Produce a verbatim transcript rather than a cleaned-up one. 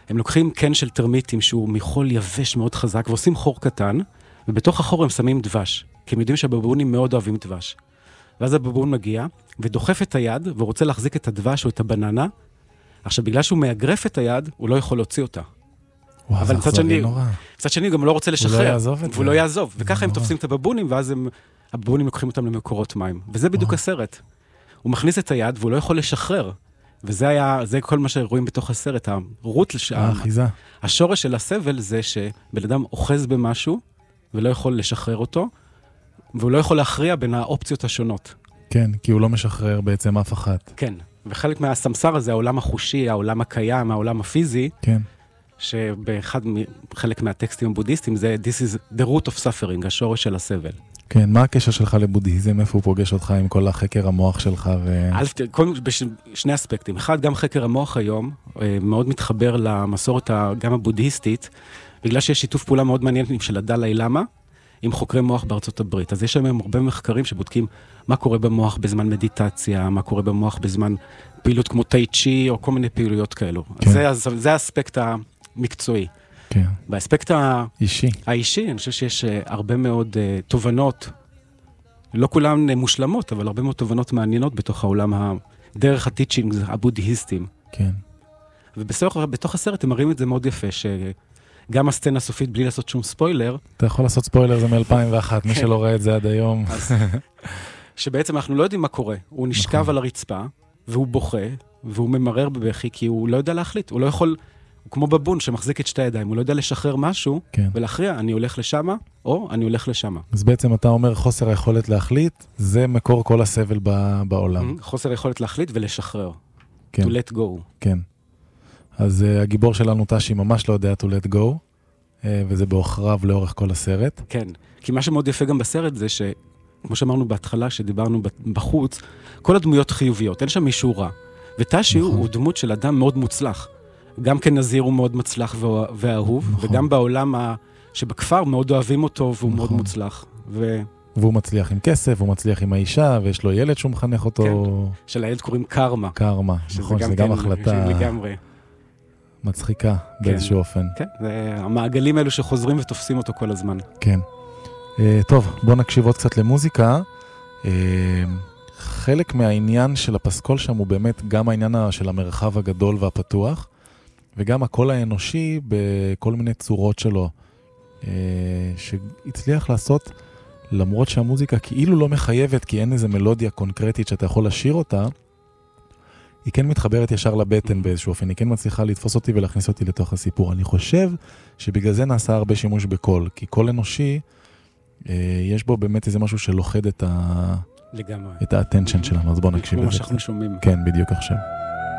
הם לוקחים קן של טרמיטים שהוא מחול יבש מאוד חזק, ועושים חור קטן, ובתוך החור הם שמים דבש, כי הם יודעים שהבבונים מאוד אוהבים דבש. ואז הבבון מגיע, ודוחף את היד, ורוצה להחזיק את הדבש או את הבננה. עכשיו, בגלל שהוא מאגרף את היד, הוא לא יכול להוציא אותה. וואו, אבל מצד שני, נורא. מצד שני, הוא גם לא רוצה לשחרר. הוא לא יעזוב את זה. והוא לא יעזוב. וככה הם נורא. תופסים את הבבונים, ואז הם, הבבונים לוקחים אותם למקורות מים. וזה בדיוק הסרט. הוא מכניס את היד, והוא לא יכול לשחרר. וזה היה, זה כל מה שרואים בתוך הסרט. הרות, האחיזה. השורש של הסבל זה שבן אדם אוחז במשהו, ולא יכול לשחרר אותו, והוא לא יכול להכריע בין האופציות השונות. כן, כי הוא לא משחרר בעצם אף אחת. כן, וחלק מהסמסר הזה, העולם החושי, העולם הקיים, העולם הפיזי, כן. שבאחד, חלק מהטקסטים הבודהיסטיים, זה This is the root of suffering, השורש של הסבל. כן, מה הקשר שלך לבודהיזם? איפה הוא פוגש אותך עם כל החקר המוח שלך? ו... א', בשני אספקטים. אחד, גם חקר המוח היום, מאוד מתחבר למסורת גם הבודהיסטית, בגלל שיש שיתוף פעולה מאוד מעניין של הדלאי למה, עם חוקרי מוח בארצות הברית. אז יש להם הרבה מחקרים שבודקים מה קורה במוח בזמן מדיטציה, מה קורה במוח בזמן פעילות כמו טאי צ'י, או כל מיני פעילויות כאלו. כן. זה, זה האספקט המקצועי. כן. באספקט אישי. האישי, אני חושב שיש הרבה מאוד uh, תובנות, לא כולן מושלמות, אבל הרבה מאוד תובנות מעניינות בתוך העולם, ה... דרך הטיצ'ינג הבודהיסטים. כן. ובסוף, בתוך הסרט הם מראים את זה מאוד יפה, שגם הסצנה הסופית, בלי לעשות שום ספוילר, אתה יכול לעשות ספוילר, זה מ-אלפיים ואחת, מי שלא ראה את זה עד היום. אז, שבעצם אנחנו לא יודעים מה קורה. הוא נשכב נכון. על הרצפה, והוא בוכה, והוא ממרר בבכי, כי הוא לא יודע להחליט. הוא לא יכול, הוא כמו בבון שמחזיק את שתי ידיים, הוא לא יודע לשחרר משהו, כן. ולהכריע, אני הולך לשמה, או אני הולך לשמה. אז בעצם אתה אומר, חוסר היכולת להחליט, זה מקור כל הסבל ב- בעולם. חוסר היכולת להחליט ולשחרר. כן. To let go. כן. אז uh, הגיבור שלנו טשי ממש לא יודע to let go, uh, וזה באוכריו לאורך כל הסרט. כן. כי מה שמאוד יפה גם בסרט זה ש... כמו שאמרנו בהתחלה, שדיברנו בחוץ, כל הדמויות חיוביות, אין שם מישהו רע. וטשי נכון. הוא דמות של אדם מאוד מוצלח. גם כנזיר הוא מאוד מצלח ואהוב, נכון. וגם בעולם ה... שבכפר מאוד אוהבים אותו, והוא נכון. מאוד מוצלח. ו... והוא מצליח עם כסף, הוא מצליח עם האישה, ויש לו ילד שהוא מחנך אותו. כן. של הילד קוראים קרמה. קרמה, נכון, שזה גם, גם החלטה לגמרי. מצחיקה כן. באיזשהו אופן. כן, זה המעגלים האלו שחוזרים ותופסים אותו כל הזמן. כן. Uh, טוב, בוא נקשיב עוד קצת למוזיקה. Uh, חלק מהעניין של הפסקול שם הוא באמת גם העניין של המרחב הגדול והפתוח, וגם הקול האנושי בכל מיני צורות שלו, uh, שהצליח לעשות, למרות שהמוזיקה כאילו לא מחייבת, כי אין איזו מלודיה קונקרטית שאתה יכול לשיר אותה, היא כן מתחברת ישר לבטן באיזשהו אופן, היא כן מצליחה לתפוס אותי ולהכניס אותי לתוך הסיפור. אני חושב שבגלל זה נעשה הרבה שימוש בקול, כי קול אנושי, יש בו באמת איזה משהו שלוחד את ה... לגמרי. את האטנשן שלנו, אז בואו נקשיב לזה. כמו שאנחנו שומעים. כן, בדיוק עכשיו.